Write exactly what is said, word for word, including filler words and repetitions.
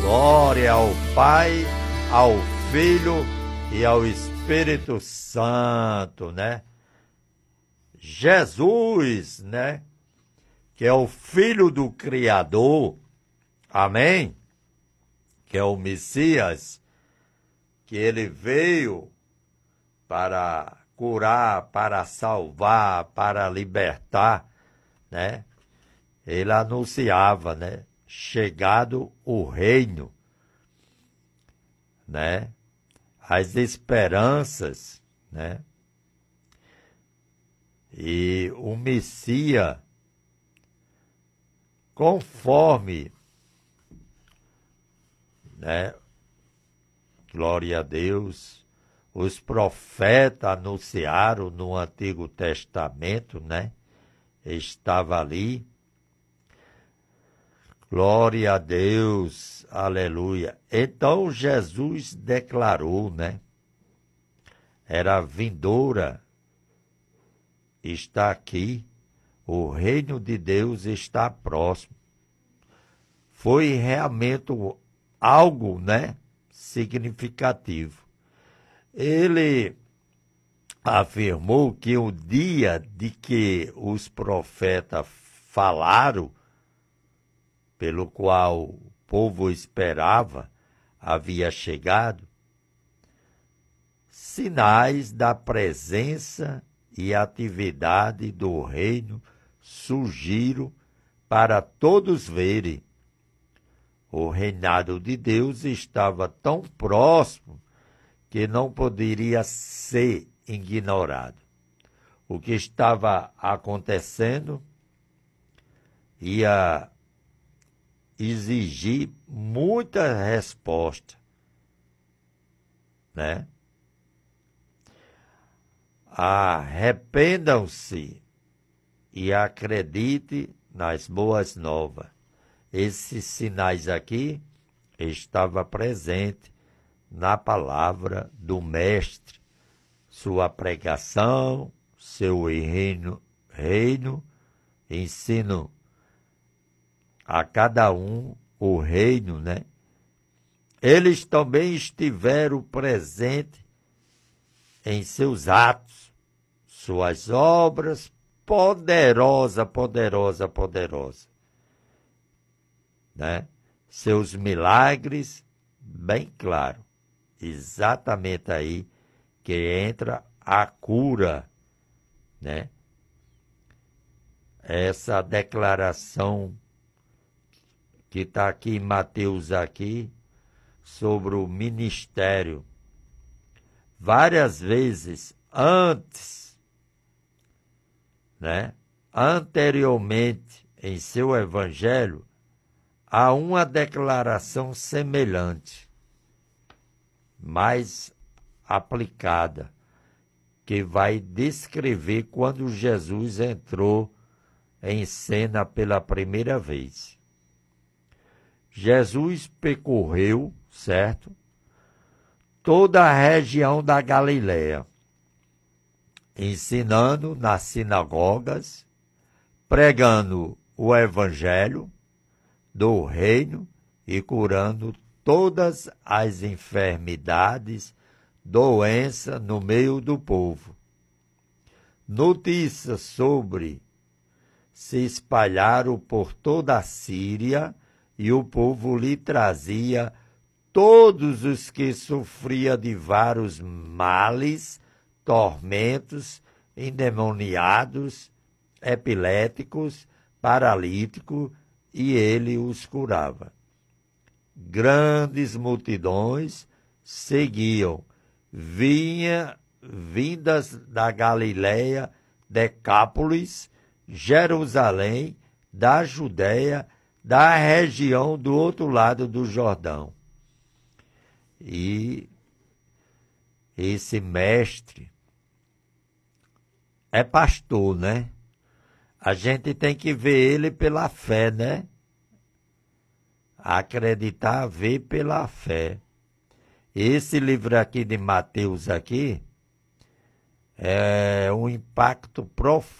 Glória ao Pai, ao Filho e ao Espírito Santo, né? Jesus, né? Que é o Filho do Criador, amém? Que é o Messias, que ele veio para curar, para salvar, para libertar, né? Ele anunciava, né? Chegado o reino, né? As esperanças, né? E o Messias, conforme, né? Glória a Deus, os profetas anunciaram no Antigo Testamento, né? Estava ali. Glória a Deus, aleluia. Então Jesus declarou, né? Era vindoura, está aqui, o reino de Deus está próximo. Foi realmente algo, né? Significativo. Ele afirmou que o dia de que os profetas falaram, pelo qual o povo esperava, havia chegado, sinais da presença e atividade do reino surgiram para todos verem. O reinado de Deus estava tão próximo que não poderia ser ignorado. O que estava acontecendo ia exigir muita resposta, né? Arrependam-se e acredite nas boas novas. Esses sinais aqui estavam presentes na palavra do Mestre, sua pregação, seu reino, reino, ensino a cada um o reino, né? Eles também estiveram presentes em seus atos, suas obras, poderosa, poderosa, poderosa, né? Seus milagres, bem claro, exatamente aí que entra a cura, né? Essa declaração que está aqui em Mateus aqui, sobre o ministério. Várias vezes antes, né? Anteriormente, em seu evangelho, há uma declaração semelhante, mais aplicada, que vai descrever quando Jesus entrou em cena pela primeira vez. Jesus percorreu, certo? Toda a região da Galiléia, ensinando nas sinagogas, pregando o evangelho do reino e curando todas as enfermidades, doenças no meio do povo. Notícias sobre se espalharam por toda a Síria e o povo lhe trazia todos os que sofriam de vários males, tormentos, endemoniados, epiléticos, paralíticos, e ele os curava. Grandes multidões seguiam, vinha, vindas da Galiléia, Decápolis, Jerusalém, da Judéia, da região do outro lado do Jordão. E esse mestre é pastor, né? A gente tem que ver ele pela fé, né? Acreditar, ver pela fé. Esse livro aqui de Mateus aqui é um impacto profundo